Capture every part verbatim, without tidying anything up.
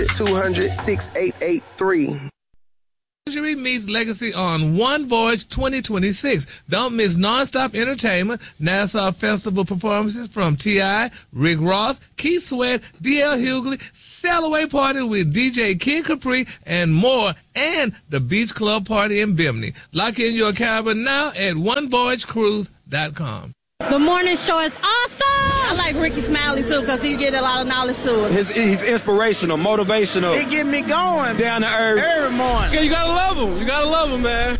two hundred, six eight eight three. Luxury meets Legacy on One Voyage twenty twenty-six. Don't miss nonstop entertainment, Nassau Festival performances from T I, Rick Ross, Keith Sweat, D L Hughley, Sail Away Party with D J Kid Capri, and more, and the Beach Club Party in Bimini. Lock in your cabin now at one voyage cruise dot com. The morning show is awesome! I like Ricky Smiley, too, because he get a lot of knowledge to us. His, he's inspirational, motivational. He get me going. Down to earth. Every morning. Yeah, you gotta love him. You gotta love him, man.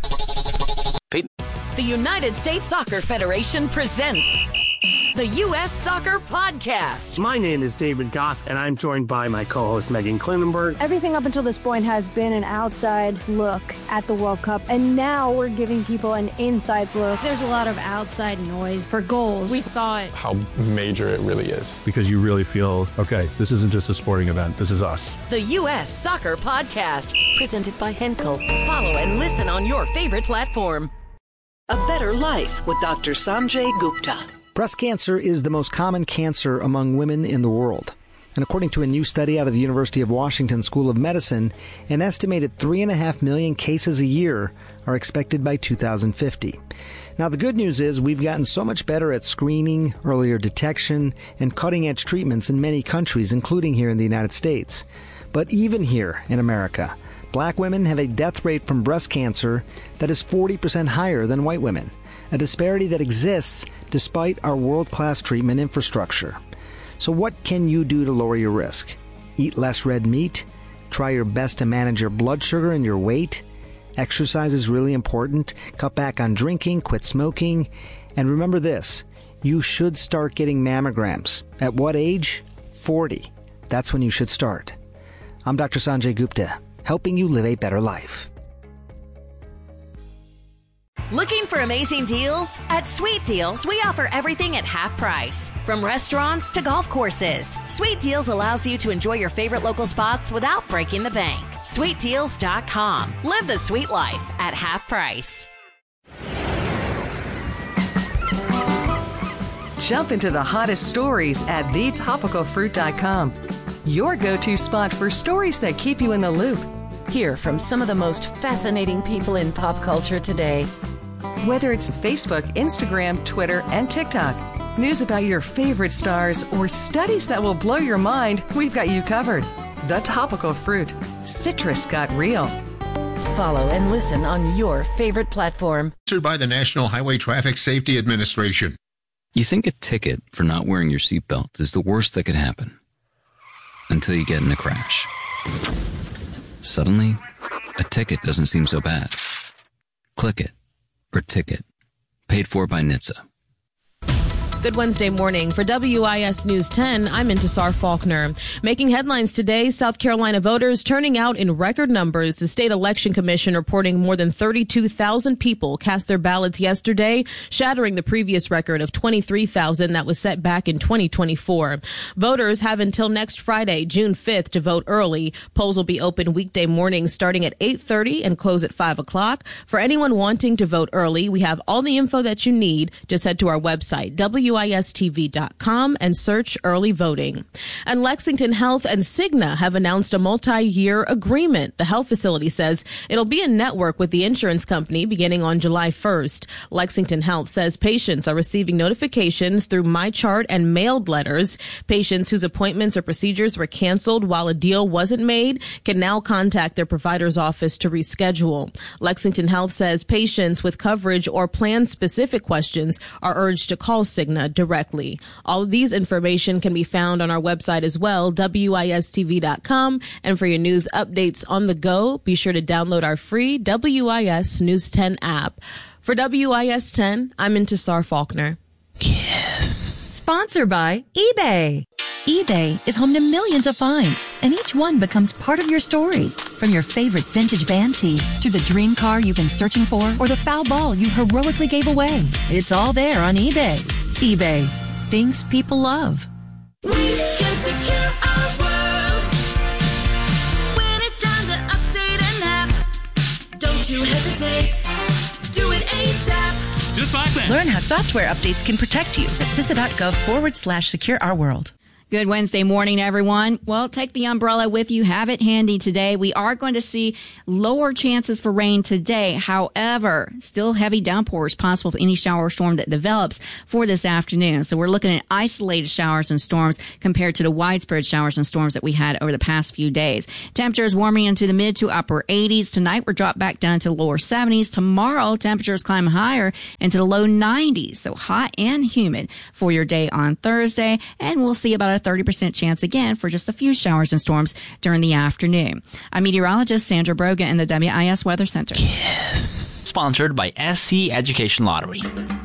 The United States Soccer Federation presents the U S Soccer Podcast. My name is David Goss, and I'm joined by my co-host, Megan Klinenberg. Everything up until this point has been an outside look at the World Cup, and now we're giving people an inside look. There's a lot of outside noise for goals. We thought how major it really is. Because you really feel, okay, this isn't just a sporting event, this is us. The U S Soccer Podcast, presented by Henkel. Follow and listen on your favorite platform. A Better Life with Doctor Sanjay Gupta. Breast cancer is the most common cancer among women in the world. And according to a new study out of the University of Washington School of Medicine, an estimated three and a half million cases a year are expected by two thousand fifty. Now, the good news is we've gotten so much better at screening, earlier detection, and cutting-edge treatments in many countries, including here in the United States. But even here in America, black women have a death rate from breast cancer that is forty percent higher than white women, a disparity that exists despite our world-class treatment infrastructure. So what can you do to lower your risk? Eat less red meat? Try your best to manage your blood sugar and your weight? Exercise is really important. Cut back on drinking, quit smoking. And remember this, you should start getting mammograms. At what age? forty. That's when you should start. I'm Doctor Sanjay Gupta, helping you live a better life. Looking for amazing deals? At Sweet Deals, we offer everything at half price. From restaurants to golf courses, Sweet Deals allows you to enjoy your favorite local spots without breaking the bank. sweet deals dot com. Live the sweet life at half price. Jump into the hottest stories at the topical fruit dot com. Your go-to spot for stories that keep you in the loop. Hear from some of the most fascinating people in pop culture today. Whether it's Facebook, Instagram, Twitter, and TikTok, news about your favorite stars, or studies that will blow your mind, we've got you covered. The Topical Fruit. Citrus got real. Follow and listen on your favorite platform. Sponsored by the National Highway Traffic Safety Administration. You think a ticket for not wearing your seatbelt is the worst that could happen. Until you get in a crash. Suddenly, a ticket doesn't seem so bad. Click it, or ticket. Paid for by N H T S A. Good Wednesday morning. For W I S News ten, I'm Intisar Faulkner. Making headlines today, South Carolina voters turning out in record numbers. The State Election Commission reporting more than thirty-two thousand people cast their ballots yesterday, shattering the previous record of twenty-three thousand that was set back in twenty twenty-four. Voters have until next Friday, June fifth, to vote early. Polls will be open weekday mornings starting at eight thirty and close at five o'clock. For anyone wanting to vote early, we have all the info that you need. Just head to our website, W I S T V dot com, and search early voting. And Lexington Health and Cigna have announced a multi-year agreement. The health facility says it'll be a network with the insurance company beginning on July first. Lexington Health says patients are receiving notifications through MyChart and mailed letters. Patients whose appointments or procedures were canceled while a deal wasn't made can now contact their provider's office to reschedule. Lexington Health says patients with coverage or plan-specific questions are urged to call Cigna directly. All of these information can be found on our website as well, W I S T V dot com. And for your news updates on the go, be sure to download our free W I S News ten app. For W I S ten, I'm Intisar Faulkner. Yes. Sponsored by eBay. eBay is home to millions of finds, and each one becomes part of your story. From your favorite vintage band tee to the dream car you've been searching for or the foul ball you heroically gave away. It's all there on eBay. eBay. Things people love. We can secure our world. When it's time to update an app, don't you hesitate. Do it ASAP. Just like that. Learn how software updates can protect you at C I S A dot gov forward slash secure our world. Good Wednesday morning, everyone. Well, take the umbrella with you. Have it handy today. We are going to see lower chances for rain today. However, still heavy downpours possible for any shower or storm that develops for this afternoon. So we're looking at isolated showers and storms compared to the widespread showers and storms that we had over the past few days. Temperatures warming into the mid to upper eighties. Tonight, we're dropped back down to lower seventies. Tomorrow, temperatures climb higher into the low nineties. So hot and humid for your day on Thursday. And we'll see about a thirty percent chance again for just a few showers and storms during the afternoon. I'm meteorologist Sandra Brogan in the W I S Weather Center. Yes. Sponsored by S C Education Lottery.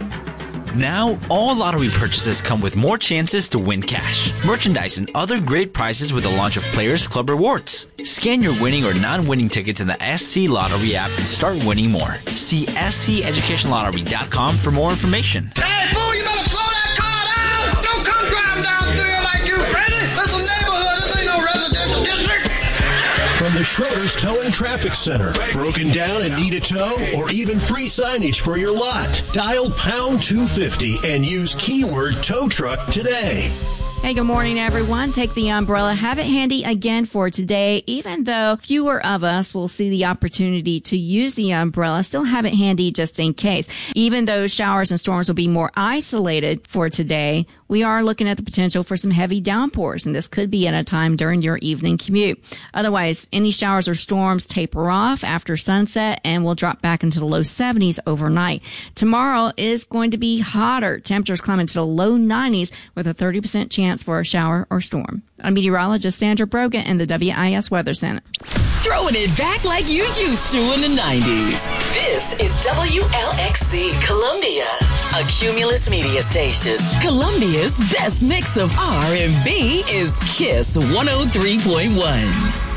Now, all lottery purchases come with more chances to win cash, merchandise, and other great prizes with the launch of Players Club Rewards. Scan your winning or non-winning tickets in the S C Lottery app and start winning more. See S C education lottery dot com for more information. Hey, fool, you better slow that car down! Don't come driving down through here like you, Freddy! This is a neighborhood, this ain't no residential district! From the Schroeder's Towing Traffic Center. Broken down and need a tow or even free signage for your lot. Dial pound two fifty and use keyword tow truck today. Hey, good morning, everyone. Take the umbrella. Have it handy again for today. Even though fewer of us will see the opportunity to use the umbrella, still have it handy just in case. Even though showers and storms will be more isolated for today, we are looking at the potential for some heavy downpours, and this could be at a time during your evening commute. Otherwise, any showers or storms taper off after sunset and will drop back into the low seventies overnight. Tomorrow is going to be hotter. Temperatures climb into the low nineties with a thirty percent chance for a shower or storm. I'm meteorologist Sandra Brogan in the W I S Weather Center. Throwing it back like you used to in the nineties. This is W L X C Columbia, a Cumulus media station. Columbia's best mix of R and B is Kiss one oh three point one.